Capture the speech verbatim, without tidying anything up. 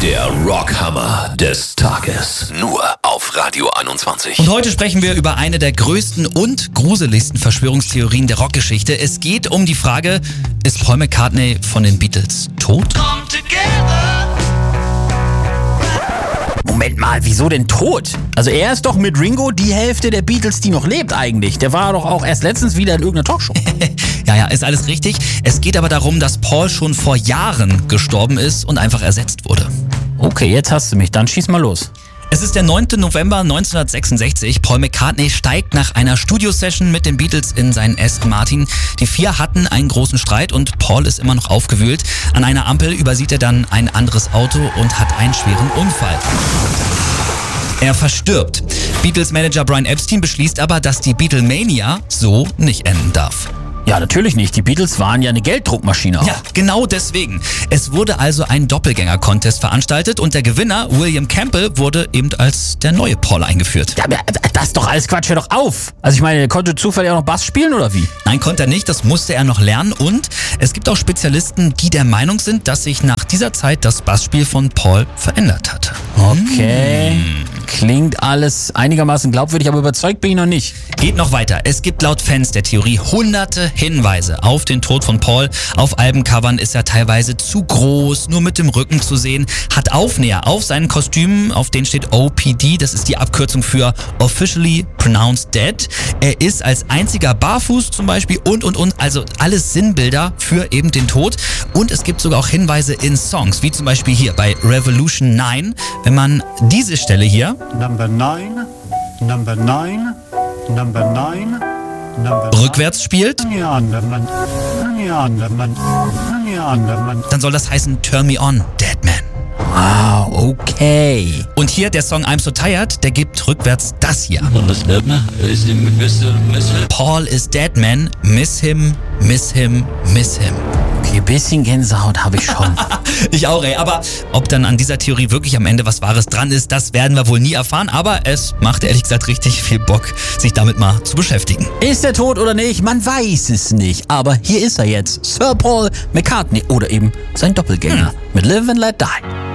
Der Rockhammer des Tages. Nur auf Radio einundzwanzig. Und heute sprechen wir über eine der größten und gruseligsten Verschwörungstheorien der Rockgeschichte. Es geht um die Frage, ist Paul McCartney von den Beatles tot? Moment mal, wieso denn tot? Also er ist doch mit Ringo die Hälfte der Beatles, die noch lebt eigentlich. Der war doch auch erst letztens wieder in irgendeiner Talkshow. Ja, ja, ist alles richtig. Es geht aber darum, dass Paul schon vor Jahren gestorben ist und einfach ersetzt wurde. Okay, jetzt hast du mich. Dann schieß mal los. Es ist der neunte November neunzehnhundertsechsundsechzig. Paul McCartney steigt nach einer Studiosession mit den Beatles in seinen Aston Martin. Die vier hatten einen großen Streit und Paul ist immer noch aufgewühlt. An einer Ampel übersieht er dann ein anderes Auto und hat einen schweren Unfall. Er verstirbt. Beatles-Manager Brian Epstein beschließt aber, dass die Beatlemania so nicht enden darf. Ja, natürlich nicht. Die Beatles waren ja eine Gelddruckmaschine auch. Ja, genau deswegen. Es wurde also ein Doppelgänger-Contest veranstaltet und der Gewinner, William Campbell, wurde eben als der neue Paul eingeführt. Ja, aber das ist doch alles Quatsch, hör doch auf. Also ich meine, der konnte zufällig auch noch Bass spielen oder wie? Nein, konnte er nicht, das musste er noch lernen und es gibt auch Spezialisten, die der Meinung sind, dass sich nach dieser Zeit das Bassspiel von Paul verändert hatte. Okay, hm. Klingt alles einigermaßen glaubwürdig, aber überzeugt bin ich noch nicht. Geht noch weiter. Es gibt laut Fans der Theorie hunderte Hinweise auf den Tod von Paul. Auf Albencovern ist er teilweise zu groß, nur mit dem Rücken zu sehen, hat Aufnäher auf seinen Kostümen, auf denen steht O P D, das ist die Abkürzung für Officially Pronounced Dead. Er ist als einziger barfuß zum Beispiel und und und, also alles Sinnbilder für eben den Tod. Und es gibt sogar auch Hinweise in Songs, wie zum Beispiel hier bei Revolution neun. Wenn man diese Stelle hier Number nine, number nine, number nine, number rückwärts spielt, nine, dann soll das heißen Turn Me On, Dead Man. Wow, okay. Und hier der Song I'm So Tired, der gibt rückwärts das hier. Paul is dead man, miss him, miss him, miss him. Okay, ein bisschen Gänsehaut habe ich schon. Ich auch, ey. Aber ob dann an dieser Theorie wirklich am Ende was Wahres dran ist, das werden wir wohl nie erfahren. Aber es macht ehrlich gesagt richtig viel Bock, sich damit mal zu beschäftigen. Ist er tot oder nicht? Man weiß es nicht. Aber hier ist er jetzt. Sir Paul McCartney oder eben sein Doppelgänger Hm. mit Live and Let Die.